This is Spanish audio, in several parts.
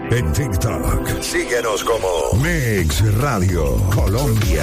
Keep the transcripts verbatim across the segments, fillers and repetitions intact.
En TikTok, síguenos como Mix Radio Colombia.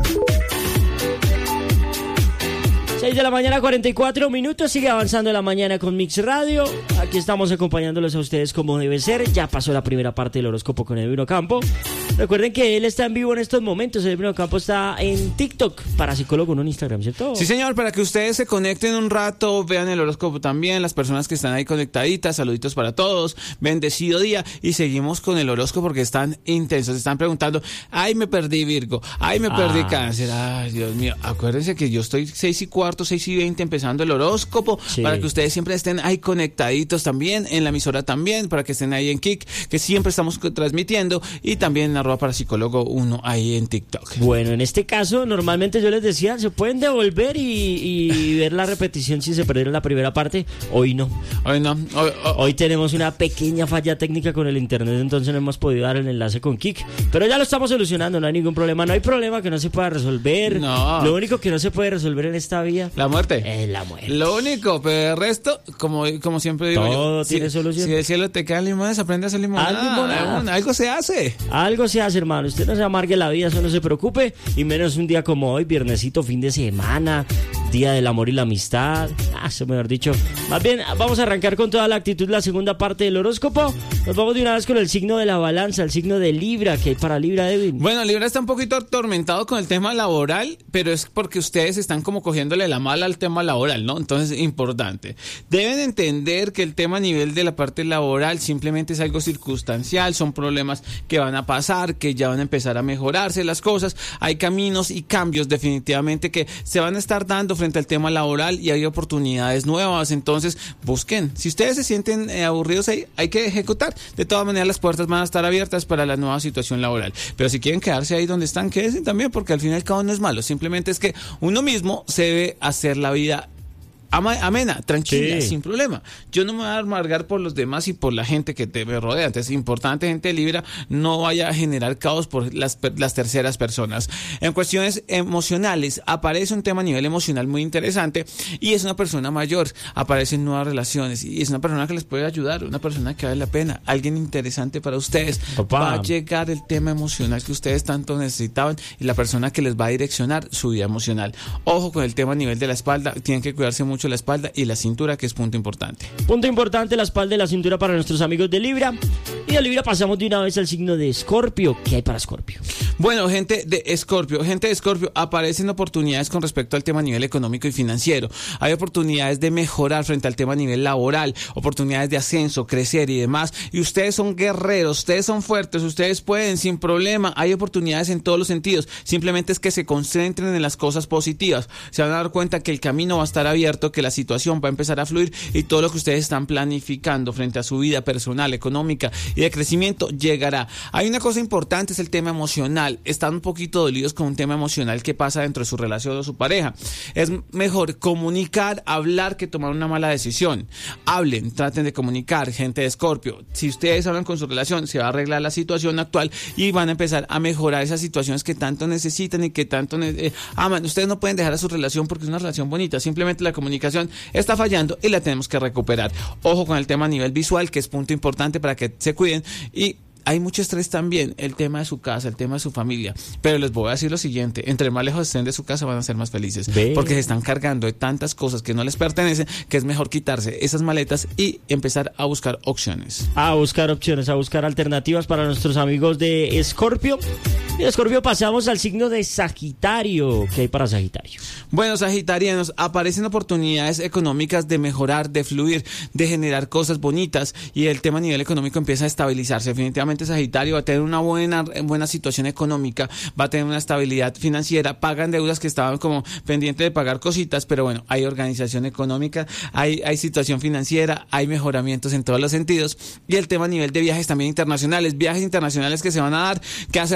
seis de la mañana, cuarenta y cuatro minutos. Sigue avanzando la mañana con Mix Radio. Aquí estamos acompañándolos a ustedes como debe ser. Ya pasó la primera parte del horóscopo con Edwin Ocampo. Recuerden que él está en vivo en estos momentos. Edwin Ocampo está en TikTok, parapsicólogo en Instagram, ¿cierto? Sí, señor, para que ustedes se conecten un rato, vean el horóscopo también, las personas que están ahí conectaditas, saluditos para todos, bendecido día, y seguimos con el horóscopo porque están intensos, están preguntando, ay, me perdí Virgo, ay, me perdí Ah. Cáncer, ay, Dios mío, acuérdense que yo estoy seis y cuarto, seis y veinte empezando el horóscopo, Sí. para que ustedes siempre estén ahí conectaditos también, en la emisora también, para que estén ahí en Kik, que siempre estamos transmitiendo, y también en arroba parapsicólogo uno ahí en TikTok. Bueno, en este caso, normalmente yo les decía, se pueden devolver y, y ver la repetición si se perdieron la primera parte. Hoy no. Hoy no, hoy, hoy- Hoy tenemos una pequeña falla técnica con el internet, entonces no hemos podido dar el enlace con Kik. Pero ya lo estamos solucionando, no hay ningún problema. No hay problema que no se pueda resolver. No. Lo único que no se puede resolver en esta vida la muerte. es la muerte. Lo único, pero el resto, como, como siempre digo Todo yo, tiene si, solución. Si del cielo te caen limones, aprende a hacer limonada. Haz limonada. Algo- Algo se hace. Algo se hace, hermano. Usted no se amargue la vida, eso no se preocupe. Y menos un día como hoy, viernesito, fin de semana, día del amor y la amistad. Ah, eso mejor dicho. Más bien, vamos a arrancar con toda la actitud la segunda parte del horóscopo. Nos vamos de una vez con el signo de la balanza, el signo de Libra, que hay para Libra, Edwin. Bueno, Libra está un poquito atormentado con el tema laboral, pero es porque ustedes están como cogiéndole la mala al tema laboral, ¿no? Entonces, importante. Deben entender que el tema a nivel de la parte laboral simplemente es algo circunstancial, son problemas que van a pasar, que ya van a empezar a mejorarse las cosas, hay caminos y cambios definitivamente que se van a estar dando frente al tema laboral y hay oportunidades nuevas, entonces busquen. Si ustedes se sienten eh, aburridos ahí, hay que ejecutar. De todas maneras, las puertas van a estar abiertas para la nueva situación laboral. Pero si quieren quedarse ahí donde están, quédense también, porque al fin y al cabo no es malo. Simplemente es que uno mismo se debe hacer la vida ama- amena, tranquila, Sí. sin problema. Yo no me voy a amargar por los demás y por la gente que te me rodea. Entonces es importante, gente de Libra, no vaya a generar caos por las, per- las terceras personas. En cuestiones emocionales, aparece un tema a nivel emocional muy interesante y es una persona mayor, aparecen nuevas relaciones y es una persona que les puede ayudar, una persona que vale la pena, alguien interesante para ustedes. Opa. Va a llegar el tema emocional que ustedes tanto necesitaban y la persona que les va a direccionar su vida emocional. Ojo con el tema a nivel de la espalda, tienen que cuidarse mucho la espalda y la cintura, que es punto importante. Punto importante, la espalda y la cintura para nuestros amigos de Libra. Y de Libra pasamos de una vez al signo de Escorpio. ¿Qué hay para Escorpio? Bueno, gente de Escorpio, gente de Escorpio, aparecen oportunidades con respecto al tema a nivel económico y financiero. Hay oportunidades de mejorar frente al tema a nivel laboral, oportunidades de ascenso, crecer y demás. Y ustedes son guerreros, ustedes son fuertes, ustedes pueden sin problema. Hay oportunidades en todos los sentidos. Simplemente es que se concentren en las cosas positivas. Se van a dar cuenta que el camino va a estar abierto, que la situación va a empezar a fluir y todo lo que ustedes están planificando frente a su vida personal, económica y de crecimiento llegará. Hay una cosa importante, es el tema emocional. Están un poquito dolidos con un tema emocional que pasa dentro de su relación o su pareja. Es mejor comunicar, hablar que tomar una mala decisión. Hablen, traten de comunicar, gente de Escorpio. Si ustedes hablan con su relación, se va a arreglar la situación actual y van a empezar a mejorar esas situaciones que tanto necesitan y que tanto eh, aman. Ustedes no pueden dejar a su relación porque es una relación bonita. Simplemente la comunicación está fallando y la tenemos que recuperar. Ojo con el tema a nivel visual, que es punto importante para que se cuiden. Y hay mucho estrés también, el tema de su casa, el tema de su familia. Pero les voy a decir lo siguiente, entre más lejos estén de su casa van a ser más felices. Ve. Porque se están cargando de tantas cosas que no les pertenecen, que es mejor quitarse esas maletas y empezar a buscar opciones. A buscar opciones, a buscar alternativas para nuestros amigos de Escorpio. Y de Escorpio pasamos al signo de Sagitario. ¿Qué hay para Sagitario? Bueno, sagitarianos, aparecen oportunidades económicas de mejorar, de fluir, de generar cosas bonitas y el tema a nivel económico empieza a estabilizarse. Definitivamente Sagitario va a tener una buena, buena situación económica, va a tener una estabilidad financiera, pagan deudas que estaban como pendientes de pagar cositas, pero bueno, hay organización económica, hay, hay situación financiera, hay mejoramientos en todos los sentidos y el tema a nivel de viajes también internacionales, viajes internacionales que se van a dar, que hace rato querían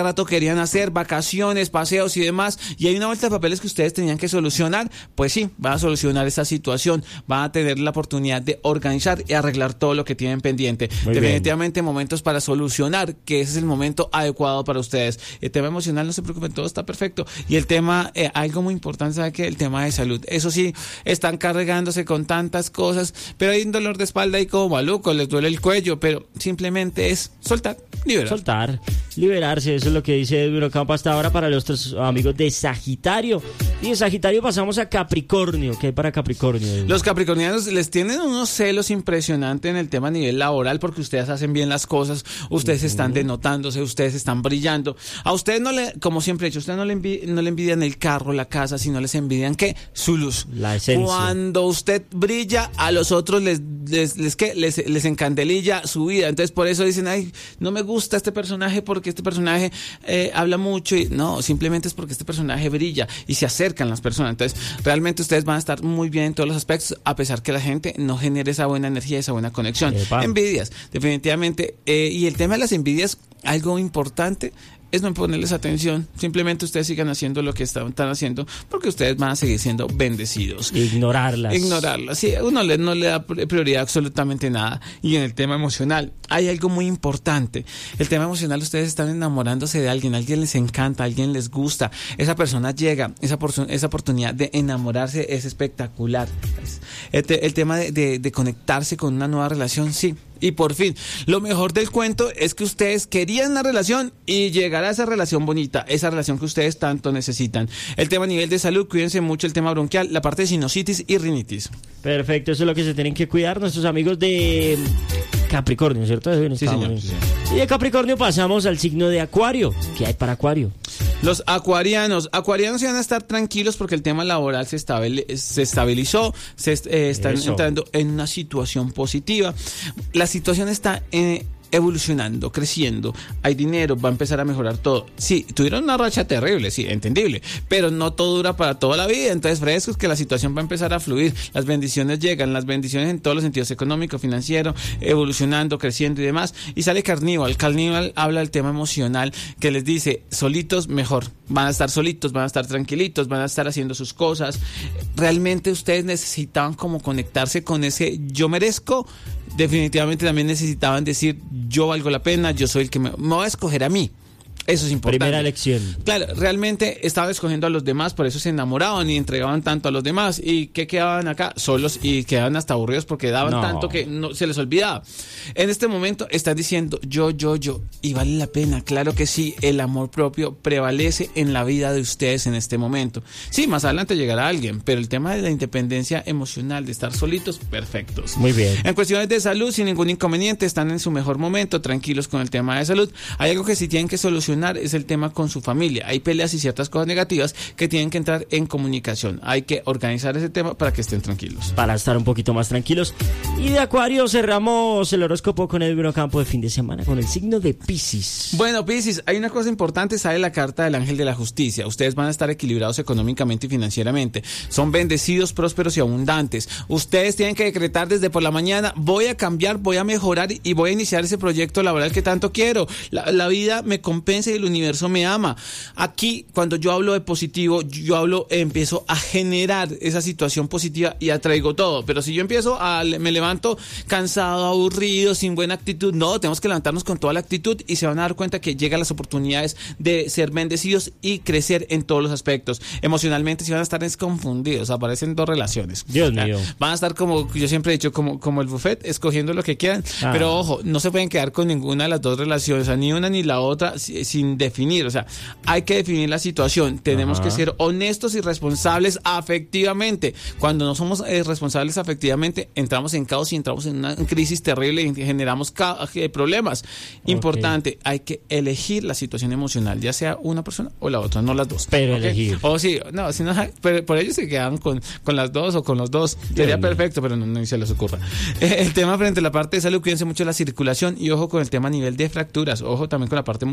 querían hacer, vacaciones, paseos y demás, y hay una vuelta de papeles que ustedes tenían que solucionar, pues sí, van a solucionar esa situación, van a tener la oportunidad de organizar y arreglar todo lo que tienen pendiente. Muy Definitivamente bien. Momentos para solucionar, que ese es el momento adecuado para ustedes. El tema emocional, no se preocupen, todo está perfecto. Y el tema, eh, algo muy importante, ¿sabe qué? El tema de salud. Eso sí, están cargándose con tantas cosas, pero hay un dolor de espalda y como maluco, les duele el cuello, pero simplemente es soltar, liberar. Soltar, liberarse, eso es lo que dice Edwin Ocampo hasta ahora para nuestros amigos de Sagitario. Y de Sagitario pasamos a Capricornio. ¿Qué hay para Capricornio, Edwin? Los capricornianos les tienen unos celos impresionantes en el tema a nivel laboral porque ustedes hacen bien las cosas, ustedes uh-huh. están denotándose, ustedes están brillando. A ustedes no le, como siempre he dicho, ustedes no le, envi- no le envidian el carro, la casa, sino les envidian ¿qué? Su luz. La esencia. Cuando usted brilla, a los otros les, les, les, ¿qué? les, les encandelilla su vida. Entonces por eso dicen, ay, no me gusta este personaje porque este personaje eh, habla mucho. Y no, simplemente es porque este personaje brilla y se acercan las personas. Entonces realmente ustedes van a estar muy bien en todos los aspectos, a pesar que la gente no genere esa buena energía, esa buena conexión. Epa. Envidias, definitivamente. Eh, y el tema de las envidias, algo importante es no ponerles atención, simplemente ustedes sigan haciendo lo que están, están haciendo, porque ustedes van a seguir siendo bendecidos. Ignorarlas. Ignorarlas, sí, uno le, no le da prioridad a absolutamente nada. Y en el tema emocional, hay algo muy importante. El tema emocional, ustedes están enamorándose de alguien, alguien les encanta, alguien les gusta, esa persona llega, esa, por, esa oportunidad de enamorarse es espectacular. El, te, el tema de, de, de conectarse con una nueva relación, sí. Y por fin, lo mejor del cuento es que ustedes querían una relación y llegará esa relación bonita, esa relación que ustedes tanto necesitan. El tema a nivel de salud, cuídense mucho el tema bronquial, la parte de sinusitis y rinitis. Perfecto, eso es lo que se tienen que cuidar nuestros amigos de Capricornio, ¿cierto? Sí, señor, sí, señor. Y de Capricornio pasamos al signo de Acuario. ¿Qué hay para Acuario? Los acuarianos, acuarianos se van a estar tranquilos porque el tema laboral se, estabil, se estabilizó, se eh, están Eso. entrando en una situación positiva. La situación está eh, evolucionando, creciendo, hay dinero, va a empezar a mejorar todo. Sí, tuvieron una racha terrible, sí, entendible, pero no todo dura para toda la vida, entonces frescos que la situación va a empezar a fluir, las bendiciones llegan, las bendiciones en todos los sentidos, económico, financiero, evolucionando, creciendo y demás, y sale Carníval. Carníval habla del tema emocional, que les dice, solitos mejor, van a estar solitos, van a estar tranquilitos, van a estar haciendo sus cosas. Realmente ustedes necesitaban como conectarse con ese yo merezco. Definitivamente también necesitaban decir, yo valgo la pena, yo soy el que me, me voy a escoger a mí. Eso es importante. Primera elección. Claro, realmente estaban escogiendo a los demás, por eso se enamoraban y entregaban tanto a los demás. ¿Y qué quedaban acá? Solos y quedaban hasta aburridos porque daban no. tanto que no, se les olvidaba. En este momento están diciendo yo, yo, yo. Y vale la pena, claro que sí. El amor propio prevalece en la vida de ustedes en este momento. Sí, más adelante llegará alguien, pero el tema de la independencia emocional, de estar solitos, perfectos. Muy bien. En cuestiones de salud, sin ningún inconveniente, están en su mejor momento, tranquilos con el tema de salud. Hay algo que sí tienen que solucionar, es el tema con su familia. Hay peleas y ciertas cosas negativas que tienen que entrar en comunicación. Hay que organizar ese tema para que estén tranquilos. Para estar un poquito más tranquilos. Y de Acuario cerramos el horóscopo con Edwin Ocampo de fin de semana con el signo de Piscis. Bueno, Piscis, hay una cosa importante, sale la carta del ángel de la justicia. Ustedes van a estar equilibrados económicamente y financieramente. Son bendecidos, prósperos y abundantes. Ustedes tienen que decretar desde por la mañana, voy a cambiar, voy a mejorar y voy a iniciar ese proyecto laboral que tanto quiero. La, la vida me compensa y el universo me ama. Aquí, cuando yo hablo de positivo, yo hablo, empiezo a generar esa situación positiva y atraigo todo. Pero si yo empiezo a, me levanto cansado, aburrido, sin buena actitud, no, tenemos que levantarnos con toda la actitud y se van a dar cuenta que llegan las oportunidades de ser bendecidos y crecer en todos los aspectos. Emocionalmente, si van a estar confundidos, aparecen dos relaciones. Dios mío. Van a estar como, yo siempre he dicho, como, como el buffet, escogiendo lo que quieran. Ah. Pero ojo, no se pueden quedar con ninguna de las dos relaciones, o sea, ni una ni la otra, sin definir, o sea, hay que definir la situación, tenemos Ajá. que ser honestos y responsables afectivamente. Cuando no somos eh, responsables afectivamente, entramos en caos y entramos en una crisis terrible y generamos ca- eh, problemas. Okay. Importante, hay que elegir la situación emocional, ya sea una persona o la otra, no las dos. Pero ¿okay? elegir. O sí, no, si no, pero por ellos se quedan con, con las dos o con los dos, sería Bien. perfecto, pero no, no se les ocurra. Eh, el tema frente a la parte de salud, cuídense mucho de la circulación y ojo con el tema a nivel de fracturas, ojo también con la parte muscular.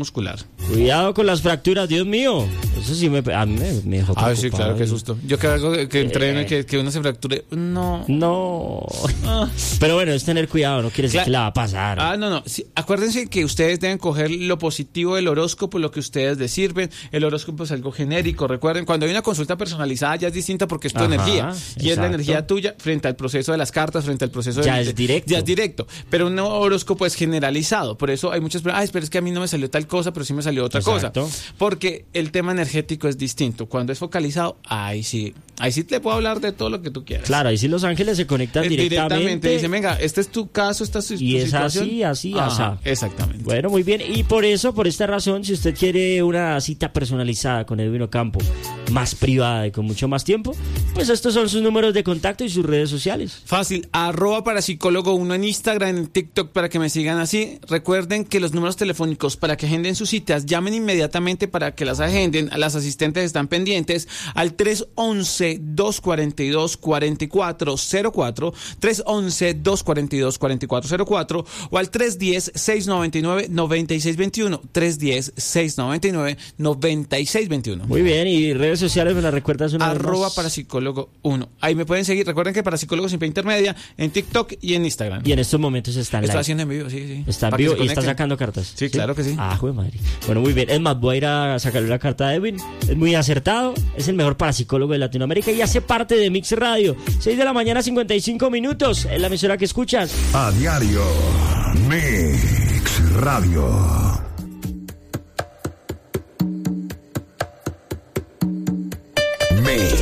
Cuidado con las fracturas, Dios mío. Eso sí me, a mí me, me dejó preocupado. Ah, sí, claro, qué susto. Yo que hago que entrene, eh. que, que uno se fracture. No. No. Ah. Pero bueno, es tener cuidado, no quiere decir claro. que la va a pasar. Ah, no, no. Sí, acuérdense que ustedes deben coger lo positivo del horóscopo, lo que ustedes les sirven. El horóscopo es algo genérico. Recuerden, cuando hay una consulta personalizada ya es distinta porque es tu Ajá, energía. Y exacto. es la energía tuya frente al proceso de las cartas, frente al proceso ya de... es directo. Ya es directo. Pero un horóscopo es generalizado. Por eso hay muchas personas, ah, pero es que a mí no me salió tal cosa, pero sí me salió otra exacto. cosa. Porque el tema energético es distinto. Cuando es focalizado, ahí sí, ahí sí te puedo hablar de todo lo que tú quieras. Claro, ahí sí los ángeles se conectan directamente. Directamente. Dicen, venga, este es tu caso, esta es tu y situación. Y es así, así, así. Exactamente. Bueno, muy bien. Y por eso, por esta razón, si usted quiere una cita personalizada con Edwin Ocampo, más privada y con mucho más tiempo, pues estos son sus números de contacto y sus redes sociales. Fácil, arroba parapsicólogo uno en Instagram, en TikTok para que me sigan así. Recuerden que los números telefónicos para que agenden sus citas, llamen inmediatamente para que las agenden. Las asistentes están pendientes al tres once, dos cuarenta y dos, cuarenta y cuatro cero cuatro, tres once, dos cuarenta y dos, cuarenta y cuatro cero cuatro o al tres diez, seiscientos noventa y nueve, noventa y seis veintiuno, tres diez, seiscientos noventa y nueve, noventa y seis veintiuno. Muy bien, y redes sociales me las recuerdas una vez más. Arroba parapsicólogo uno. Ahí me pueden seguir. Recuerden que Parapsicólogo Sin P Intermedia en TikTok y en Instagram. Y en estos momentos está en live. Está haciendo en vivo, sí, sí. Está en vivo y está sacando cartas. Sí, ¿sí? Claro que sí. Ah, joder madre. Bueno, muy bien. Es más, voy a ir a sacarle la carta a Edwin. Es muy acertado. Es el mejor parapsicólogo de Latinoamérica y hace parte de Mix Radio. seis de la mañana, cincuenta y cinco minutos. Es la emisora que escuchas. A diario. Mix Radio. Mix.